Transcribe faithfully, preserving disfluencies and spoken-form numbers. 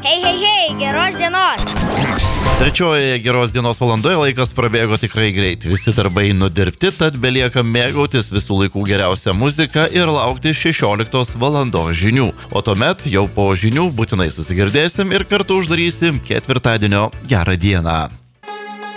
Hei, hei, hei, geros dienos. Trečiojoje geros dienos valandoje laikas prabėgo tikrai greit. Visi darbai nudirbti, tad belieka mėgautis visų laikų geriausią muziką ir laukti šešioliktos valandos žinių. O tuomet jau po žinių būtinai susigirdėsim ir kartu uždarysim ketvirtadienio gerą dieną.